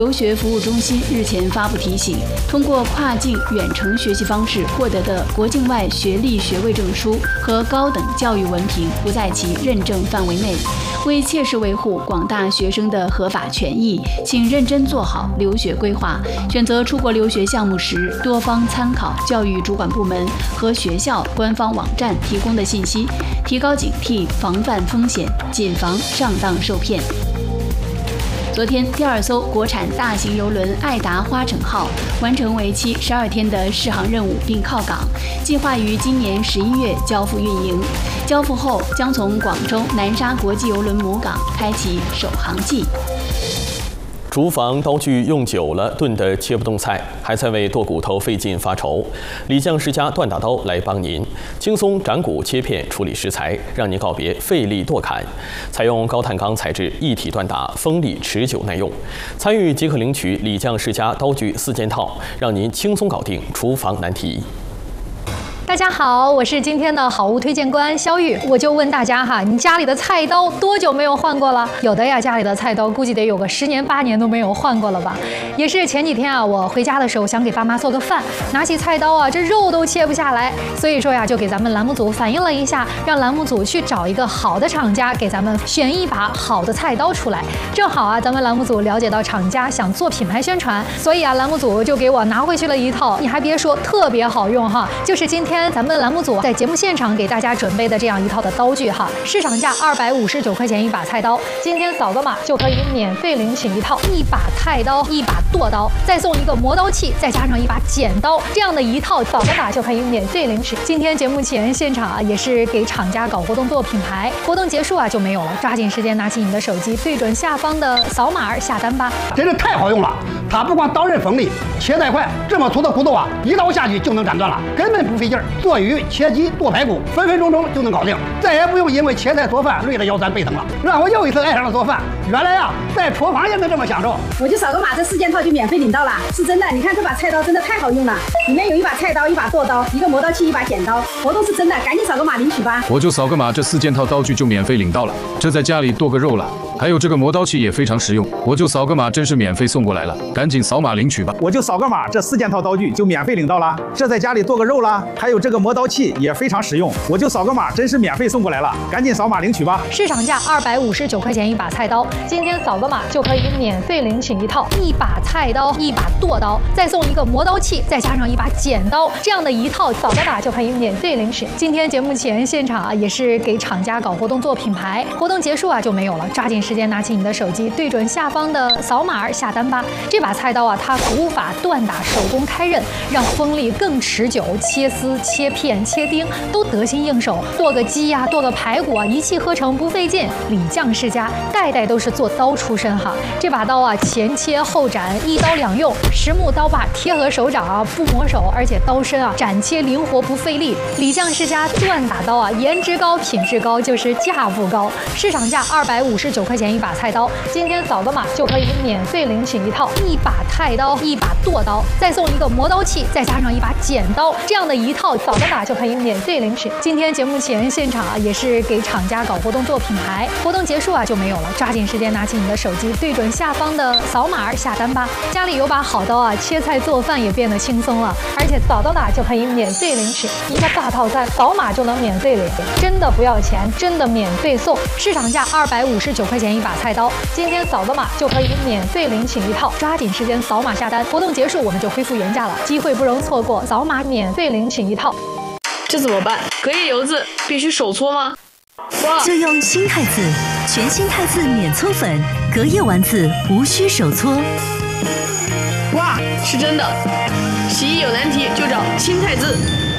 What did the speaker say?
留学服务中心日前发布提醒，通过跨境远程学习方式获得的国境外学历学位证书和高等教育文凭不在其认证范围内。为切实维护广大学生的合法权益，请认真做好留学规划，选择出国留学项目时，多方参考教育主管部门和学校官方网站提供的信息，提高警惕，防范风险，谨防上当受骗。昨天，第2艘国产大型邮轮爱达花城号完成为期12天的试航任务并靠港，计划于今年11月交付运营。交付后，将从广州南沙国际邮轮母港开启首航季。 厨房刀具用久了，炖得切不动菜，还在为剁骨头费劲发愁。李酱世家断打刀来帮您，轻松斩骨切片处理食材，让您告别费力剁砍。采用高碳钢材质，一体锻打，锋利持久耐用。参与即可领取李酱世家刀具4件套，让您轻松搞定厨房难题。 大家好，我是今天的好物推荐官肖玉。我就问大家哈，你家里的菜刀多久没有换过了？有的呀，家里的菜刀估计得有个10年8年都没有换过了吧。也是前几天啊，我回家的时候想给爸妈做个饭，拿起菜刀啊，这肉都切不下来，所以说呀，就给咱们栏目组反映了一下，让栏目组去找一个好的厂家给咱们选一把好的菜刀出来。正好啊，咱们栏目组了解到厂家想做品牌宣传，所以啊，栏目组就给我拿回去了一套，你还别说，特别好用哈，就是今天咱们栏目组在节目现场给大家准备的这样一套的刀具哈，市场价259块钱一把菜刀，今天扫个码就可以免费领取一套1把菜刀、1把剁刀，再送一个磨刀器，再加上1把剪刀，这样的一套扫个码就可以免费领取。今天节目前现场啊，也是给厂家搞活动做品牌，活动结束啊就没有了，抓紧时间拿起你的手机，对准下方的扫码下单吧。 真是太好用了，它不光刀刃锋利，切带快，这么粗的骨头啊，一刀下去就能斩断了，根本不费劲儿。做鱼、切鸡、剁排骨，分分钟钟就能搞定，再也不用因为切菜做饭累得腰酸背疼了，让我又一次爱上了做饭。原来啊，在厨房也能这么享受。 我就扫个码，这4件套就免费领到了，是真的。你看这把菜刀真的太好用了，里面有1把菜刀、1把剁刀、1个磨刀器、1把剪刀，活动是真的，赶紧扫个码领取吧。 我就扫个码，这4件套刀具就免费领到了，这在家里剁个肉了。还有这个磨刀器也非常实用，我就扫个码，真是免费送过来了，赶紧扫码领取吧。 我就扫个码，这4件套刀具就免费领到了，这在家里剁个肉啦。还有这个磨刀器也非常实用，我就扫个码，真是免费送过来了，赶紧扫码领取吧。 市场价259块钱一把菜刀，今天扫个码就可以免费领取一套1把菜刀、1把剁刀，再送一个磨刀器，再加上1把剪刀，这样的一套扫个码就可以免费领取。今天节目前现场啊，也是给厂家搞活动做品牌，活动结束啊就没有了，抓紧时间拿起你的手机，对准下方的扫码下单吧。这把菜刀啊，它古法锻打，手工开刃，让锋利更持久，切丝、切片、切丁都得心应手。剁个鸡呀、剁个排骨啊，一气呵成不费劲。李酱世家代代都是做刀出身哈，这把刀啊，前切后斩，一刀两用，实木刀把贴合手掌啊，不磨手，而且刀身啊斩切灵活不费力。李酱世家锻打刀啊，颜值高，品质高，就是价不高。市场价259块钱一把菜刀，今天扫个码就可以免费领取一套1把菜刀、1把剁刀，再送一个磨刀器，再加上1把剪刀，这样的一套扫个码就可以免费领取。今天节目前现场啊，也是给厂家搞活动做品牌，活动结束啊就没有了，抓紧时间拿起你的手机，对准下方的扫码下单吧。家里有把好刀啊，切菜做饭也变得轻松了，而且扫到哪就可以免费领取一个大套餐，扫码就能免费领，真的不要钱，真的免费送。市场价259块钱一把菜刀，今天扫个码就可以免费领取一套，抓紧时间扫码下单，活动结束我们就恢复原价了，机会不容错过，扫码免费领取一套。 这怎么办？隔夜油渍必须手搓吗？哇！ 就用新汰渍，全新汰渍免搓粉，隔夜丸子无需手搓。 哇，是真的！洗衣有难题就找新汰渍。